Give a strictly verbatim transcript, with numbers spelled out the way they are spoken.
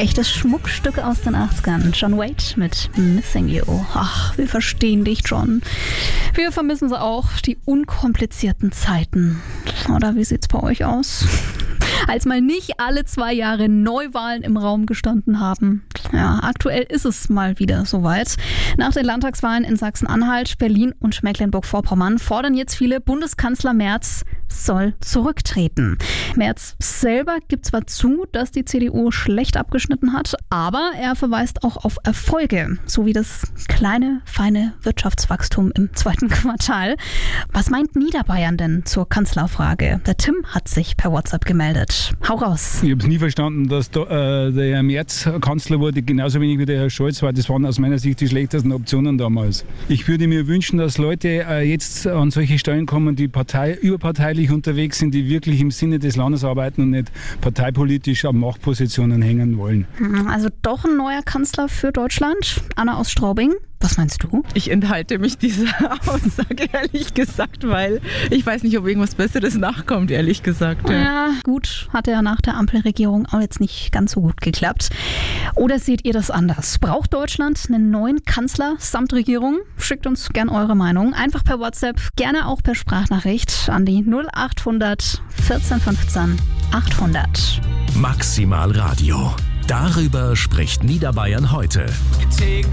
Echtes Schmuckstück aus den achtzigern. John Waite mit Missing You. Ach, wir verstehen dich, John. Wir vermissen sie auch, die unkomplizierten Zeiten. Oder wie sieht's bei euch aus? Als mal nicht alle zwei Jahre Neuwahlen im Raum gestanden haben. Ja, aktuell ist es mal wieder soweit. Nach den Landtagswahlen in Sachsen-Anhalt, Berlin und Mecklenburg-Vorpommern fordern jetzt viele, Bundeskanzler Merz soll zurücktreten. Merz selber gibt zwar zu, dass die C D U schlecht abgeschnitten hat, aber er verweist auch auf Erfolge, so wie das kleine, feine Wirtschaftswachstum im zweiten Quartal. Was meint Niederbayern denn zur Kanzlerfrage? Der Tim hat sich per WhatsApp gemeldet. Hau raus. Ich habe es nie verstanden, dass da, äh, der Herr Merz Kanzler wurde, genauso wenig wie der Herr Scholz, weil das waren aus meiner Sicht die schlechtesten Optionen damals. Ich würde mir wünschen, dass Leute äh, jetzt an solche Stellen kommen, die Partei, überparteilich unterwegs sind, die wirklich im Sinne des Landes arbeiten und nicht parteipolitisch an Machtpositionen hängen wollen. Also doch ein neuer Kanzler für Deutschland. Anna aus Straubing. Was meinst du? Ich enthalte mich dieser Aussage, ehrlich gesagt, weil ich weiß nicht, ob irgendwas Besseres nachkommt, ehrlich gesagt. Ja, ja gut, hat ja nach der Ampelregierung auch jetzt nicht ganz so gut geklappt. Oder seht ihr das anders? Braucht Deutschland einen neuen Kanzler samt Regierung? Schickt uns gern eure Meinung. Einfach per WhatsApp, gerne auch per Sprachnachricht an die null acht hundert vierzehn fünfzehn achthundert. Maximal Radio. Darüber spricht Niederbayern heute.